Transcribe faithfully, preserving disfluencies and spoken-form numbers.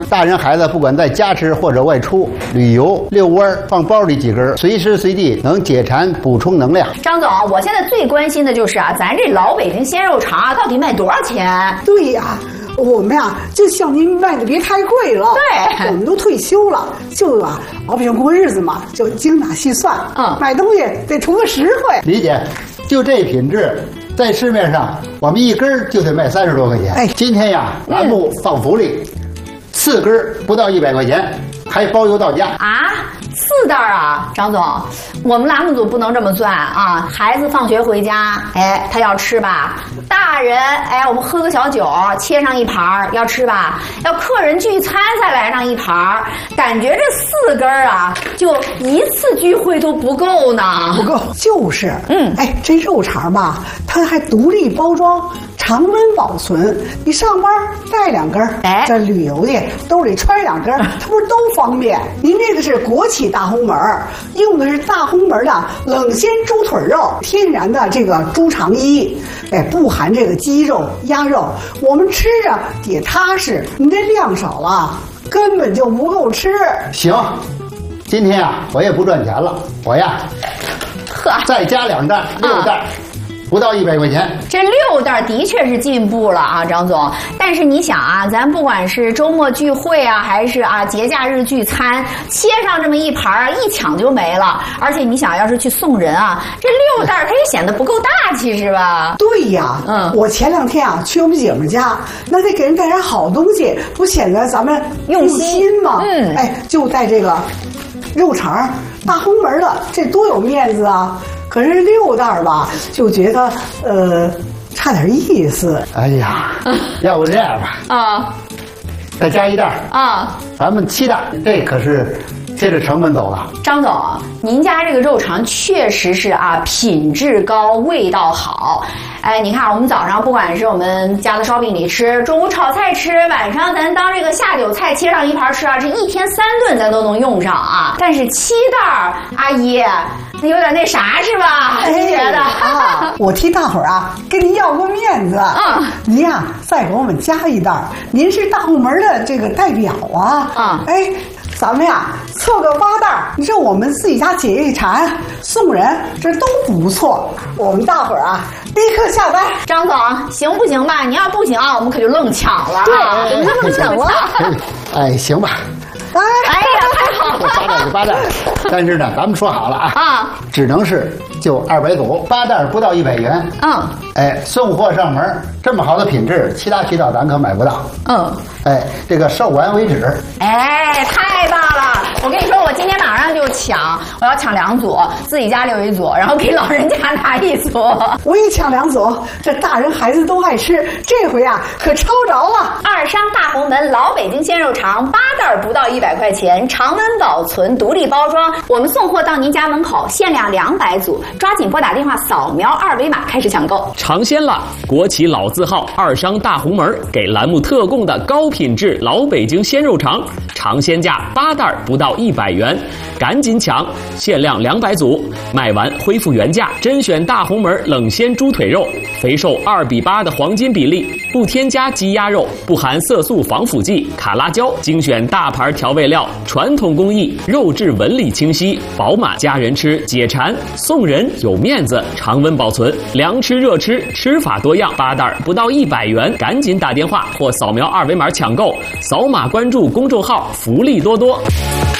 大人孩子不管在家吃或者外出旅游、遛弯，放包里几根，随时随地能解馋补充能量。 张总，我现在最关心的就是啊，咱这老北京鲜肉肠啊，到底卖多少钱？ 对呀、啊。我们呀，就像您卖的别太贵了。 对， 我们都退休了，就啊，老百姓过日子嘛，就精打细算。嗯，买东西得图个实惠。 理解，就这品质，在市面上我们一根就得卖三十多块钱。哎，今天呀，栏目放福利，四根不到一百块钱，还包邮到家。 啊，四袋啊，张总，我们栏目组不能这么算啊！孩子放学回家，哎，他要吃吧；大人，哎，我们喝个小酒，切上一盘要吃吧；要客人聚餐再来上一盘，感觉这四根啊，就一次聚会都不够呢。 不够，就是，嗯，哎，这肉肠吧，它还独立包装。常温保存，你上班带两根，哎，这旅游去兜里揣两根，它不是都方便？您这个是国企大红门，用的是大红门的冷鲜猪腿肉，天然的这个猪肠衣，哎，不含这个鸡肉、鸭肉，我们吃着也踏实。你这量少了，根本就不够吃。 行，今天啊，我也不赚钱了，我呀， 呵， 再加两袋，六袋。啊不到一百块钱， 这六袋的确是进步了啊，张总。但是你想啊，咱不管是周末聚会啊，还是啊节假日聚餐，切上这么一盘啊，一抢就没了。而且你想要是去送人啊，这六袋它也显得不够大气，是吧？ 对呀，嗯，我前两天啊去我们姐们家，那得给人带点好东西，不显得咱们用心吗？嗯，哎，就带这个肉肠，大红门的，这多有面子啊！可是六袋吧，就觉得呃差点意思。 哎呀，要不这样吧，啊，再加一袋啊，咱们七袋，这可是接着成本走了。 张总，您家这个肉肠确实是啊，品质高，味道好。哎，你看我们早上不管是我们家的烧饼里吃，中午炒菜吃，晚上咱当这个下酒菜切上一盘吃啊，这一天三顿咱都能用上啊。但是七袋，阿姨，有点那啥是吧？您觉得？ 啊，我替大伙儿啊跟您要个面子。嗯，您呀再给我们加一袋，您是大红门的这个代表啊。啊，哎。咱们呀凑个八袋，你说我们自己家解一馋，送人这都不错。我们大伙儿啊立刻下单。 张总，行不行吧？你要不行啊，我们可就愣抢了。 对，我们就愣抢了。 哎，行吧。 哎呀，太好了！ 八袋就八袋，但是呢，咱们说好了啊，啊，只能是就二百组，八袋不到一百元。嗯，哎，送货上门，这么好的品质，其他渠道咱可买不到。嗯，哎，这个售完为止。 哎，太棒了！我跟你说，我今天马上就抢，我要抢两组，自己家留一组，然后给老人家拿一组。 我也抢两组，这大人孩子都爱吃，这回啊可抄着了。 二商大红门老北京鲜肉肠，八袋不到一百块钱，常温保存，独立包装，我们送货到您家门口，限量两百组，抓紧拨打电话扫描二维码开始抢购。 尝鲜了，国企老字号二商大红门给栏目特供的高品质老北京鲜肉肠，尝鲜价八袋不到一百元，赶紧抢，限量两百组，卖完恢复原价。甄选大红门冷鲜猪腿肉，肥瘦二比八的黄金比例，不添加鸡鸭肉，不含色素防腐剂、卡拉胶，精选大牌调味料，传统工艺，肉质纹理清晰饱满，家人吃解馋，送人有面子，常温保存，凉吃热吃，吃法多样，八袋不到一百元，赶紧打电话或扫描二维码抢购，扫码关注公众号，福利多多。